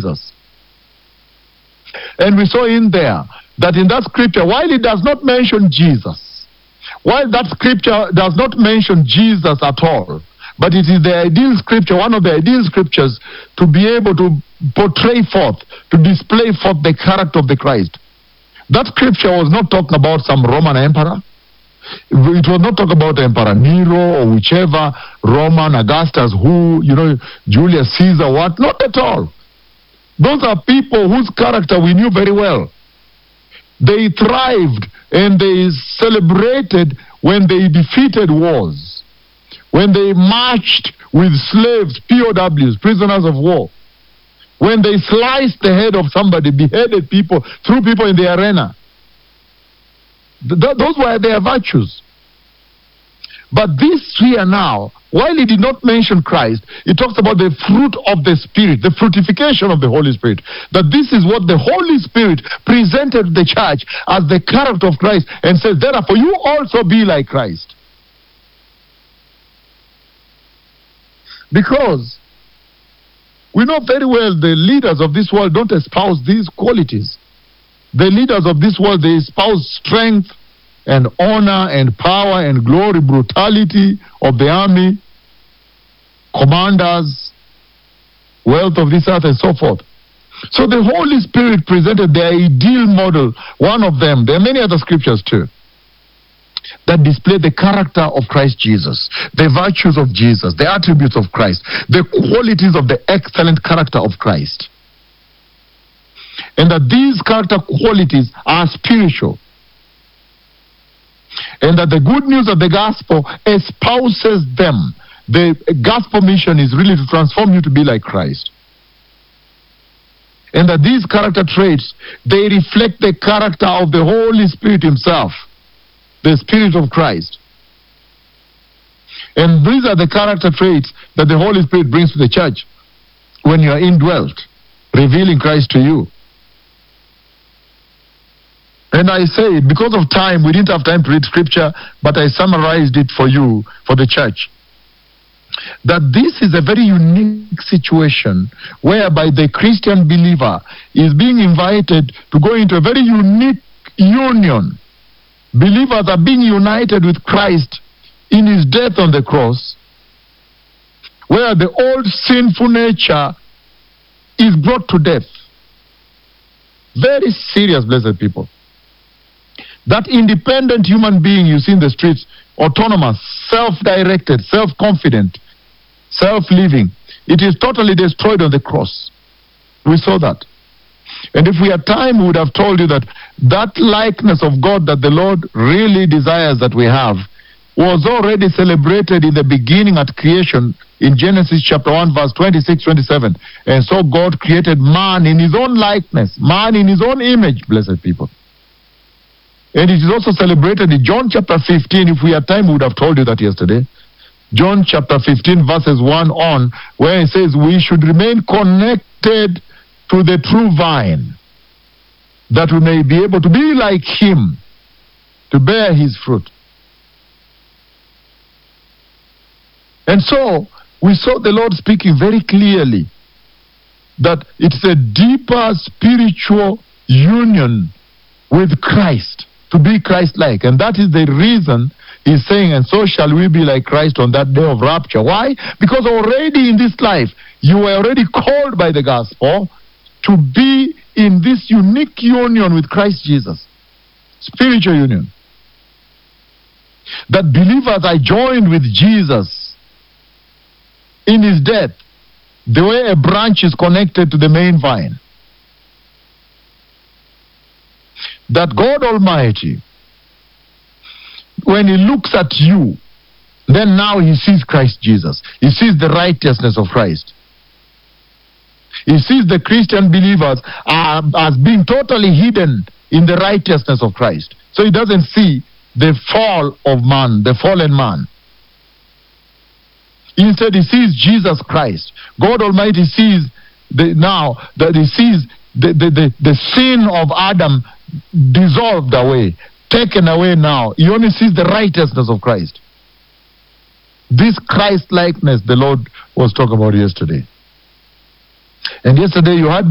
Jesus. And we saw in there that in that scripture, while it does not mention Jesus, while that scripture does not mention Jesus at all, but it is the ideal scripture, one of the ideal scriptures to be able to portray forth, to display forth the character of the Christ. That scripture was not talking about some Roman emperor. It was not talking about Emperor Nero or whichever Roman Augustus, who, Julius Caesar, what? Not at all. Those are people whose character we knew very well. They thrived and they celebrated when they defeated wars, when they marched with slaves, POWs, prisoners of war, when they sliced the head of somebody, beheaded people, threw people in the arena. Those were their virtues. But this here now, while it did not mention Christ, it talks about the fruit of the Spirit, the fruitification of the Holy Spirit. That this is what the Holy Spirit presented the church as the character of Christ, and says, therefore you also be like Christ. Because we know very well the leaders of this world don't espouse these qualities. The leaders of this world, they espouse strength and honor and power and glory, brutality of the army, commanders, wealth of this earth, and so forth. So the Holy Spirit presented the ideal model, one of them. There are many other scriptures too, that display the character of Christ Jesus, the virtues of Jesus, the attributes of Christ, the qualities of the excellent character of Christ. And that these character qualities are spiritual. And that the good news of the gospel espouses them. The gospel mission is really to transform you to be like Christ. And that these character traits, they reflect the character of the Holy Spirit himself, the Spirit of Christ. And these are the character traits that the Holy Spirit brings to the church when you are indwelt, revealing Christ to you. And I say, because of time, we didn't have time to read scripture, but I summarized it for you, for the church. That this is a very unique situation whereby the Christian believer is being invited to go into a very unique union. Believers are being united with Christ in his death on the cross, where the old sinful nature is brought to death. Very serious, blessed people. That independent human being you see in the streets, autonomous, self-directed, self-confident, self-living, it is totally destroyed on the cross. We saw that. And if we had time, we would have told you that that likeness of God that the Lord really desires that we have was already celebrated in the beginning at creation in Genesis chapter 1 verse 26, 27. And so God created man in his own likeness, man in his own image, blessed people. And it is also celebrated in John chapter 15. If we had time, we would have told you that yesterday. John chapter 15 verses 1 on, where it says we should remain connected to the true vine, that we may be able to be like him, to bear his fruit. And so we saw the Lord speaking very clearly that it's a deeper spiritual union with Christ, to be Christ-like. And that is the reason he's saying, and so shall we be like Christ on that day of rapture. Why? Because already in this life, you were already called by the gospel to be in this unique union with Christ Jesus. Spiritual union. That believers are joined with Jesus in his death, the way a branch is connected to the main vine. That God Almighty, when he looks at you, then now he sees Christ Jesus. He sees the righteousness of Christ. He sees the Christian believers as being totally hidden in the righteousness of Christ. So he doesn't see the fall of man, the fallen man. Instead, he sees Jesus Christ. God Almighty sees the sin of Adam dissolved away, taken away now. He only sees the righteousness of Christ. This Christ-likeness the Lord was talking about yesterday. And yesterday you had